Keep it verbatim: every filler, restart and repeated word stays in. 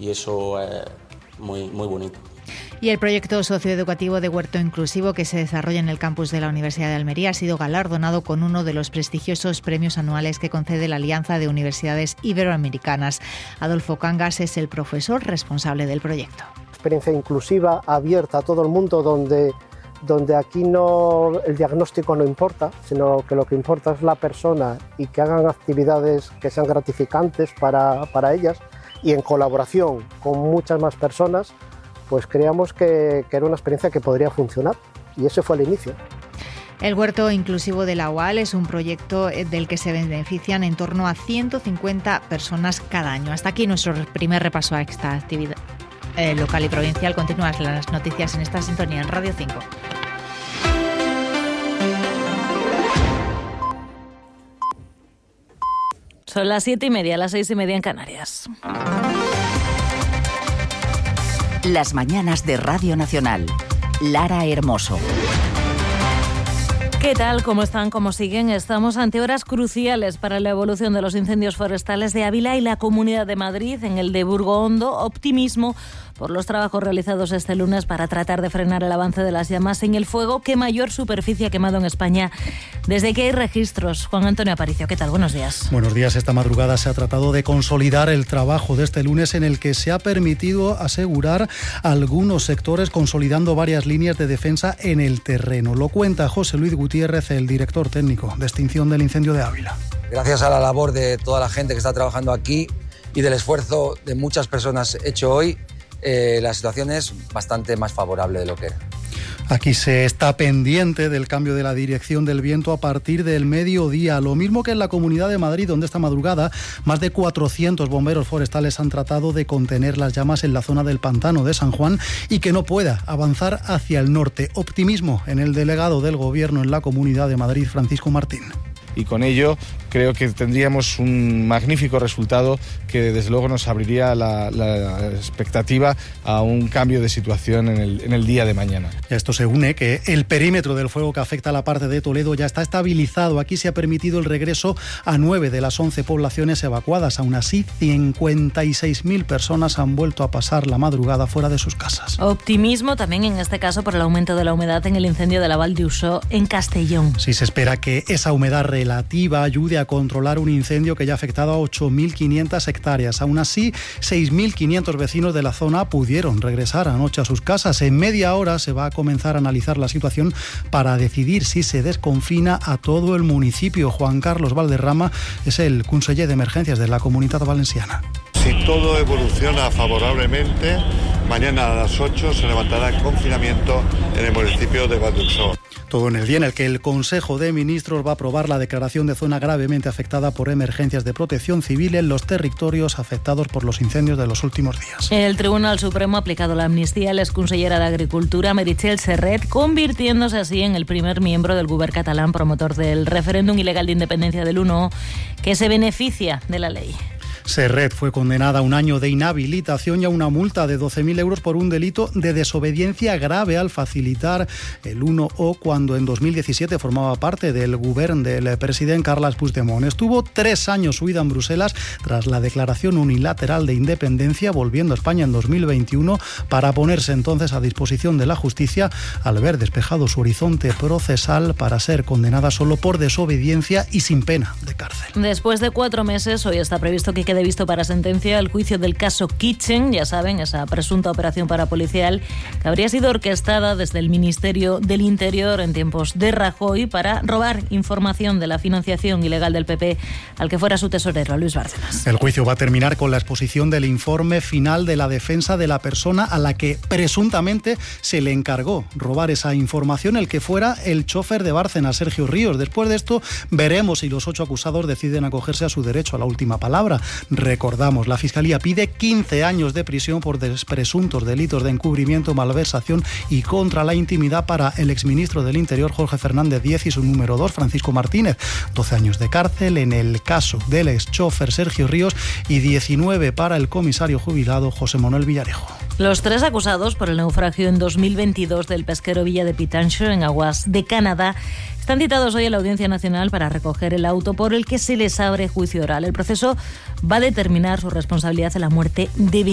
y eso es muy, muy bonito. Y el proyecto socioeducativo de Huerto Inclusivo que se desarrolla en el campus de la Universidad de Almería ha sido galardonado con uno de los prestigiosos premios anuales que concede la Alianza de Universidades Iberoamericanas. Adolfo Cangas es el profesor responsable del proyecto. Experiencia inclusiva, abierta a todo el mundo, donde, donde aquí no, el diagnóstico no importa, sino que lo que importa es la persona y que hagan actividades que sean gratificantes para, para ellas, y en colaboración con muchas más personas, pues creíamos que, que era una experiencia que podría funcionar, y ese fue el inicio. El Huerto Inclusivo de la U A L es un proyecto del que se benefician en torno a ciento cincuenta personas cada año. Hasta aquí nuestro primer repaso a esta actividad eh, local y provincial. Continúan las noticias en esta sintonía en Radio cinco. Son las siete y media, las seis y media en Canarias. Las mañanas de Radio Nacional. Lara Hermoso. ¿Qué tal? ¿Cómo están? ¿Cómo siguen? Estamos ante horas cruciales para la evolución de los incendios forestales de Ávila y la Comunidad de Madrid. En el de Burgo Hondo, optimismo por los trabajos realizados este lunes para tratar de frenar el avance de las llamas en el fuego que mayor superficie ha quemado en España desde que hay registros. Juan Antonio Aparicio, ¿qué tal? Buenos días. Buenos días. Esta madrugada se ha tratado de consolidar el trabajo de este lunes en el que se ha permitido asegurar algunos sectores consolidando varias líneas de defensa en el terreno. Lo cuenta José Luis Gutiérrez, el director técnico de extinción del incendio de Ávila. Gracias a la labor de toda la gente que está trabajando aquí y del esfuerzo de muchas personas hecho hoy, Eh, la situación es bastante más favorable de lo que era. Aquí se está pendiente del cambio de la dirección del viento a partir del mediodía, lo mismo que en la Comunidad de Madrid, donde esta madrugada más de cuatrocientos bomberos forestales han tratado de contener las llamas en la zona del pantano de San Juan y que no pueda avanzar hacia el norte. Optimismo en el delegado del Gobierno en la Comunidad de Madrid, Francisco Martín. Y con ello creo que tendríamos un magnífico resultado que desde luego nos abriría la, la expectativa a un cambio de situación en el, en el día de mañana. Esto se une que el perímetro del fuego que afecta a la parte de Toledo ya está estabilizado. Aquí se ha permitido el regreso a nueve de las once poblaciones evacuadas. Aún así, cincuenta y seis mil personas han vuelto a pasar la madrugada fuera de sus casas. Optimismo también en este caso por el aumento de la humedad en el incendio de la Val d'Usó en Castellón. Sí, se espera que esa humedad relativa ayude a controlar un incendio que ya ha afectado a ocho mil quinientas hectáreas. Aún así, seis mil quinientos vecinos de la zona pudieron regresar anoche a sus casas. En media hora se va a comenzar a analizar la situación para decidir si se desconfina a todo el municipio. Juan Carlos Valderrama es el conseller de emergencias de la Comunitat Valenciana. Si todo evoluciona favorablemente, mañana a las ocho se levantará el confinamiento en el municipio de Val d'Usó. Todo en el día en el que el Consejo de Ministros va a aprobar la declaración de zona gravemente afectada por emergencias de protección civil en los territorios afectados por los incendios de los últimos días. El Tribunal Supremo ha aplicado la amnistía a la exconsellera de Agricultura, Meritxell Serret, convirtiéndose así en el primer miembro del Govern catalán promotor del referéndum ilegal de independencia del uno que se beneficia de la ley. Serret fue condenada a un año de inhabilitación y a una multa de doce mil euros por un delito de desobediencia grave al facilitar el uno o cuando en dos mil diecisiete formaba parte del govern del presidente Carles Puigdemont. Estuvo tres años huida en Bruselas tras la declaración unilateral de independencia, volviendo a España en dos mil veintiuno para ponerse entonces a disposición de la justicia al ver despejado su horizonte procesal para ser condenada solo por desobediencia y sin pena de cárcel. Después de cuatro meses, hoy está previsto que quede visto para sentencia el juicio del caso Kitchen, ya saben, esa presunta operación parapolicial que habría sido orquestada desde el Ministerio del Interior en tiempos de Rajoy para robar información de la financiación ilegal del P P al que fuera su tesorero, Luis Bárcenas. El juicio va a terminar con la exposición del informe final de la defensa de la persona a la que presuntamente se le encargó robar esa información, el que fuera el chofer de Bárcenas, Sergio Ríos. Después de esto veremos si los ocho acusados deciden acogerse a su derecho a la última palabra. Recordamos, la Fiscalía pide quince años de prisión por presuntos delitos de encubrimiento, malversación y contra la intimidad para el exministro del Interior, Jorge Fernández Díez, y su número dos, Francisco Martínez. doce años de cárcel en el caso del ex-chofer Sergio Ríos y diecinueve para el comisario jubilado José Manuel Villarejo. Los tres acusados por el naufragio en dos mil veintidós del pesquero Villa de Pitancho en aguas de Canadá están citados hoy a la Audiencia Nacional para recoger el auto por el que se les abre juicio oral. El proceso va a determinar su responsabilidad en la muerte de